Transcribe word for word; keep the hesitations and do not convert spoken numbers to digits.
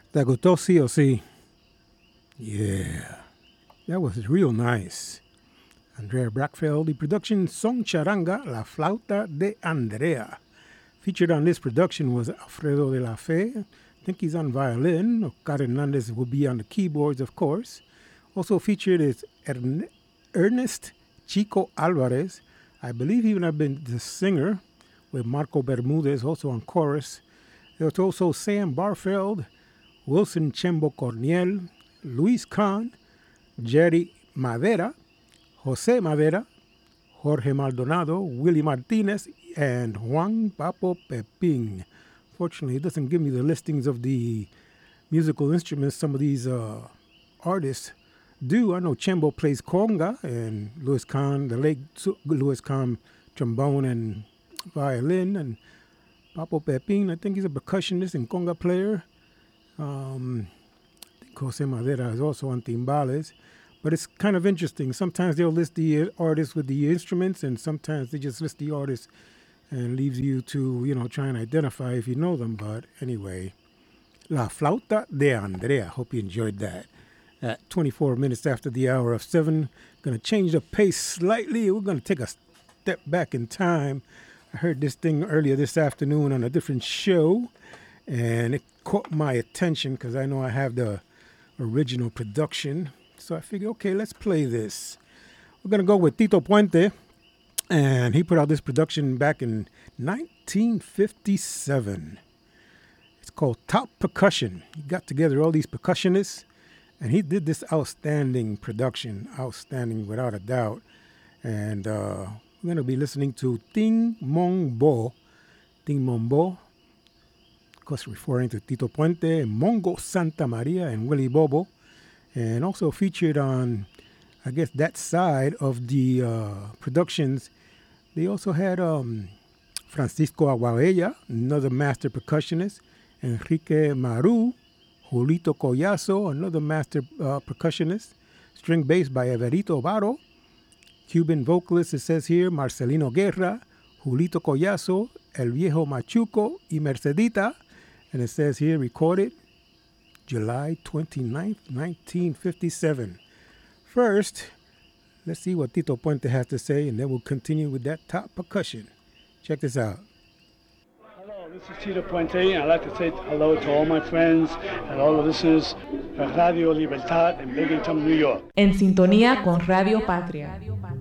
¿Te gustó sí o sí? Yeah, that was real nice. Andrea Brackfeld, the production Son Charanga, La Flauta de Andrea. Featured on this production was Alfredo de la Fe. I think he's on violin. Oscar Hernandez will be on the keyboards, of course. Also featured is Ern- Ernest Chico Alvarez. I believe he would have been the singer, with Marco Bermudez also on chorus. There was also Sam Barfeld, Wilson Chembo Corniel, Luis Kahn, Jerry Madera, Jose Madera, Jorge Maldonado, Willie Martinez, and Juan Papo Pepin. Fortunately, it doesn't give me the listings of the musical instruments some of these uh, artists do. I know Chembo plays conga, and Louis Kahn, the late Louis Kahn, trombone and violin, and Papo Pepin, I think he's a percussionist and conga player. Um, I think Jose Madera is also on timbales. But it's kind of interesting. Sometimes they'll list the artists with the instruments, and sometimes they just list the artists and leaves you to, you know, try and identify if you know them. But anyway, La Flauta de Andrea. Hope you enjoyed that. At twenty-four minutes after the hour of seven, going to change the pace slightly. We're going to take a step back in time. I heard this thing earlier this afternoon on a different show, and it caught my attention because I know I have the original production. So I figured, okay, let's play this. We're going to go with Tito Puente, and he put out this production back in nineteen fifty-seven. It's called Top Percussion. He got together all these percussionists, and he did this outstanding production, outstanding without a doubt. And uh, we're going to be listening to Ting Mong Bo, Ting Mong Bo, of course referring to Tito Puente, Mongo Santa Maria, and Willie Bobo. And also featured on, I guess, that side of the uh, productions, they also had um, Francisco Aguabella, another master percussionist, Enrique Maru, Julito Collazo, another master uh, percussionist, string bass by Everito Varo, Cuban vocalist, it says here, Marcelino Guerra, Julito Collazo, El Viejo Machuco, y Mercedita, and it says here, recorded July twenty-ninth, nineteen fifty-seven. First, let's see what Tito Puente has to say, and then we'll continue with that top percussion. Check this out. Hello, this is Tito Puente, and I'd like to say hello to all my friends and all the listeners of Radio Libertad in Binghamton, New York. En sintonía con Radio Patria.